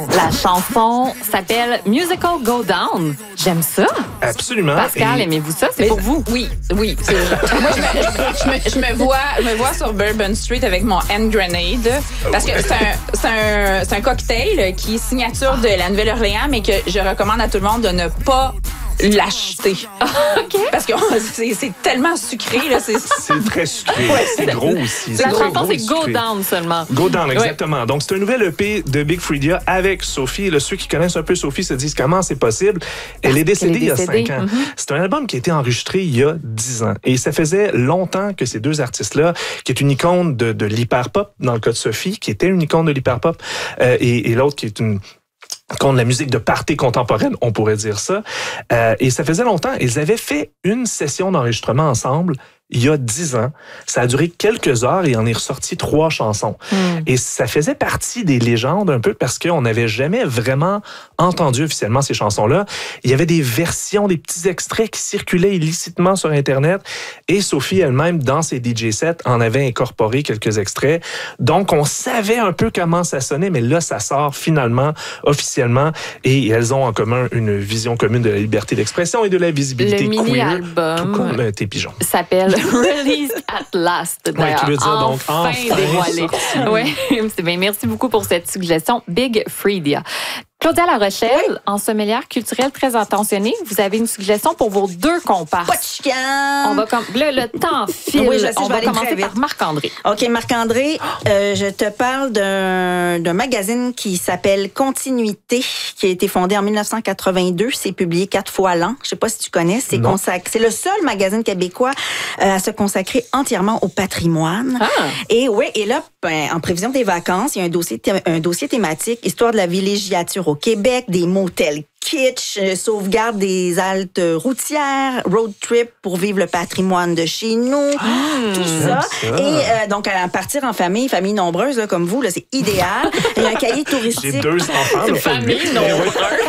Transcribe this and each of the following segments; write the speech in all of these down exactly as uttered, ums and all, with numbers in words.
La chanson s'appelle Musical Go Down. J'aime ça. Absolument. Pascal, Et... aimez-vous ça? C'est Mais pour vous. Oui, oui. C'est... Moi, je me, je, me, je, me vois, je me vois sur Bourbon Street avec mon hand grenade. Parce que c'est un, c'est un, c'est un cocktail qui est signature de la Nouvelle-Orléans, mais que je recommande à tout le monde de ne pas l'acheter. OK. Parce que c'est, c'est tellement sucré. Là, c'est... c'est très sucré. Ouais, c'est gros aussi. La c'est chanson, c'est Go Down seulement. Go Down, exactement. Ouais. Donc, c'est un nouvel E P de Big Freedia avec Sophie. Là, ceux qui connaissent un peu Sophie se disent comment c'est possible. Elle est décédée, est décédée il y a cinq ans. Mm-hmm. C'est un album qui a été enregistré il y a dix ans. Et ça faisait longtemps que ces deux artistes-là, qui est une icône de, de l'hyperpop, dans le cas de Sophie, qui était une icône de l'hyperpop, euh, et, et l'autre qui est une contre la musique de party contemporaine, on pourrait dire ça. Euh, et ça faisait longtemps. Ils avaient fait une session d'enregistrement ensemble il y a dix ans. Ça a duré quelques heures et on est ressorti trois chansons. Mm. Et ça faisait partie des légendes un peu parce qu'on n'avait jamais vraiment entendu officiellement ces chansons-là. Il y avait des versions, des petits extraits qui circulaient illicitement sur Internet et Sophie elle-même, dans ses D J sets, en avait incorporé quelques extraits. Donc, on savait un peu comment ça sonnait, mais là, ça sort finalement, officiellement, et elles ont en commun une vision commune de la liberté d'expression et de la visibilité queer. Le mini-album, tout comme euh, tes pigeons, s'appelle Released at Last. Ouais, qui veut dire donc enfin, enfin dévoilé. Ouais. Bien, merci beaucoup pour cette suggestion. Big Freedia. Claudia La Rochelle, oui. En sommelière culturelle très attentionnée, vous avez une suggestion pour vos deux comparses. Pas de chicane. On va com- le, le temps file. Oui, je sais, On je va aller commencer par Marc-André. OK, Marc-André, euh, je te parle d'un, d'un magazine qui s'appelle Continuité, qui a été fondé en dix-neuf cent quatre-vingt-deux. C'est publié quatre fois l'an. Je sais pas si tu connais. C'est, consac- c'est le seul magazine québécois euh, à se consacrer entièrement au patrimoine. Ah. Et oui, et là, ben, en prévision des vacances, il y a un dossier, thé- un dossier thématique, histoire de la villégiature au Québec, des motels kitsch, euh, sauvegarde des haltes routières, road trip pour vivre le patrimoine de chez nous, mmh, tout ça. ça. Et euh, donc, à partir en famille, famille nombreuse, là, comme vous, là, c'est idéal. Il y a un cahier touristique. J'ai deux enfants. Une famille nombreuse.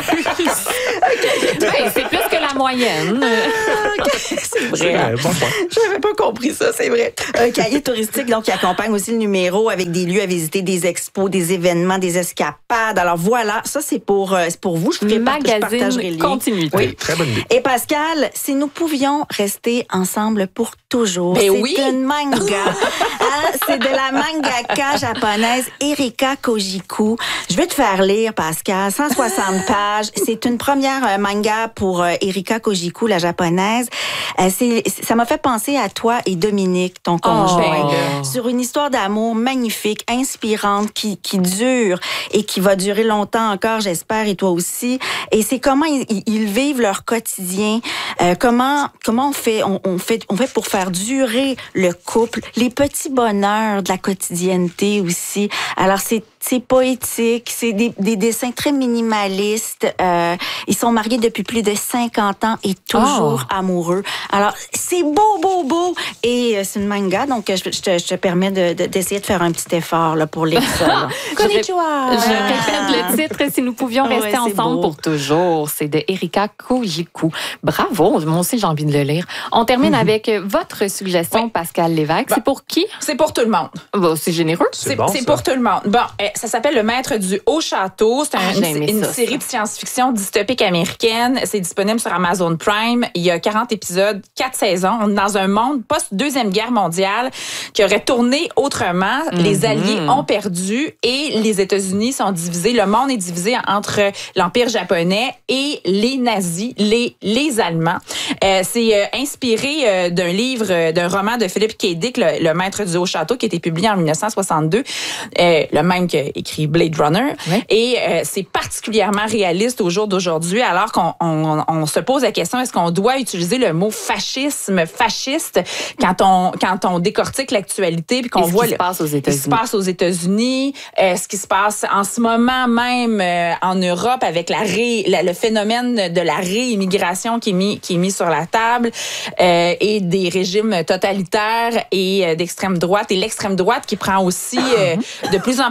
Okay. Ouais, c'est plus que la moyenne. Okay. C'est vrai. C'est vrai. Bon point. J'avais pas compris ça, c'est vrai. Un cahier touristique, donc, qui accompagne aussi le numéro avec des lieux à visiter, des expos, des événements, des escapades. Alors voilà, ça, c'est pour, euh, c'est pour vous. Je ferai pas magazine Continuité. Oui, très bonne idée. Et Pascal, si nous pouvions rester ensemble pour toujours, ben c'est oui. une manga. hein, c'est de la mangaka japonaise Erika Kojiku. Je vais te faire lire, Pascal, cent soixante pages. C'est une première euh, manga pour euh, Erika Kojiku, la japonaise. Euh, c'est, ça m'a fait penser à toi et Dominique, ton conjoint, oh. sur une histoire d'amour magnifique, inspirante, qui, qui dure et qui va durer longtemps encore, j'espère, et toi aussi. Et c'est comment ils, ils vivent leur quotidien, euh, comment comment on fait on, on fait on fait pour faire durer le couple, les petits bonheurs de la quotidienneté aussi. Alors c'est c'est poétique, c'est des, des dessins très minimalistes. Euh, ils sont mariés depuis plus de cinquante ans et toujours oh. amoureux. Alors, c'est beau, beau, beau. Et euh, c'est une manga, donc je, je, te, je te permets de, de, d'essayer de faire un petit effort là, pour lire ça. Konnichiwa! Je répète le titre, si nous pouvions rester ouais, ensemble beau. Pour toujours. C'est de Erika Kojiku. Bravo! Moi aussi, j'ai envie de le lire. On termine mm-hmm. avec votre suggestion, oui. Pascal Lévesque. Bon, c'est pour qui? C'est pour tout le monde. Bon, c'est généreux. C'est, c'est, bon, c'est pour tout le monde. Bon, eh, ça s'appelle Le Maître du Haut-Château. C'est un, ah, une, une ça, série ça. de science-fiction dystopique américaine. C'est disponible sur Amazon Prime. Il y a quarante épisodes, quatre saisons. On est dans un monde post-Deuxième Guerre mondiale qui aurait tourné autrement. Mm-hmm. Les Alliés ont perdu et les États-Unis sont divisés. Le monde est divisé entre l'Empire japonais et les nazis, les, les Allemands. Euh, c'est euh, inspiré euh, d'un livre, euh, d'un roman de Philip K. Dick, Le, le Maître du Haut-Château, qui a été publié en dix-neuf cent soixante-deux. Euh, le même qui a écrit Blade Runner. Oui. Et euh, c'est particulièrement réaliste au jour d'aujourd'hui, alors qu'on on, on se pose la question, est-ce qu'on doit utiliser le mot fascisme, fasciste, quand on, quand on décortique l'actualité puis qu'on et voit ce qui le, se passe aux États-Unis. Ce qui se passe aux États-Unis, euh, ce qui se passe en ce moment même euh, en Europe avec la ré, la, le phénomène de la réimmigration qui est mis, qui est mis sur la table euh, et des régimes totalitaires et euh, d'extrême droite et l'extrême droite qui prend aussi euh, de plus en plus de place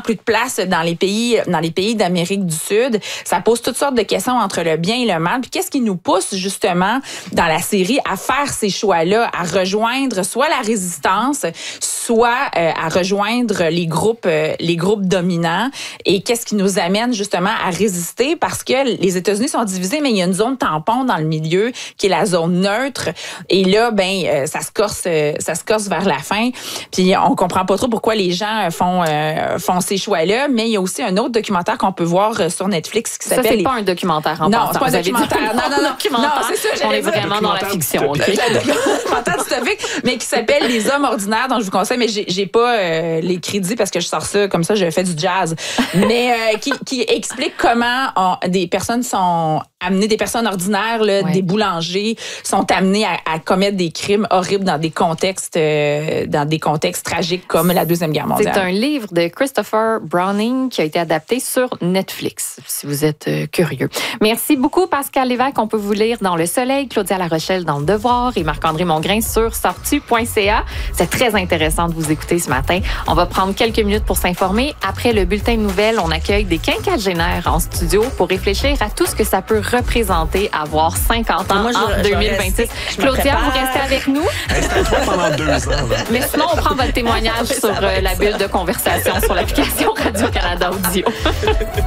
place dans les pays, dans les pays d'Amérique du Sud. Ça pose toutes sortes de questions entre le bien et le mal. Puis qu'est-ce qui nous pousse justement dans la série à faire ces choix-là, à rejoindre soit la résistance, soit euh, à rejoindre les groupes, euh, les groupes dominants. Et qu'est-ce qui nous amène justement à résister, parce que les États-Unis sont divisés, mais il y a une zone tampon dans le milieu qui est la zone neutre. Et là, ben, euh, ça se corse, euh, ça se corse vers la fin. Puis on comprend pas trop pourquoi les gens font euh, font ces choix-là. Mais il y a aussi un autre documentaire qu'on peut voir sur Netflix qui s'appelle. Ça, c'est pas un documentaire en Non, passant. c'est pas un documentaire. Non, non, non, documentaire. non, c'est ça. On est vraiment dans la fiction. Okay? Un documentaire dystopique, mais qui s'appelle Les Hommes ordinaires, dont je vous conseille. Mais j'ai, j'ai pas euh, les crédits parce que je sors ça comme ça. Je fais du jazz, mais euh, qui, qui explique comment on, des personnes sont amenées, des personnes ordinaires, là, ouais. des boulangers, sont amenés à, à commettre des crimes horribles dans des contextes, euh, dans des contextes tragiques comme la Deuxième Guerre mondiale. C'est un livre de Christopher Browning qui a été adapté sur Netflix, si vous êtes euh, curieux. Merci beaucoup, Pascal Lévesque. On peut vous lire dans Le Soleil, Claudia Larochelle dans Le Devoir et Marc-André Mongrain sur sortu point c a. C'est très intéressant de vous écouter ce matin. On va prendre quelques minutes pour s'informer. Après le bulletin de nouvelles, on accueille des quinquagénaires en studio pour réfléchir à tout ce que ça peut représenter avoir cinquante ans Moi, je, en deux mille vingt-six. Je Claudia, vous restez avec nous. Installe-toi pendant deux ans. Là. Mais sinon, on prend votre témoignage sur euh, la bulle de conversation sur l'application Radio-Canada Audio.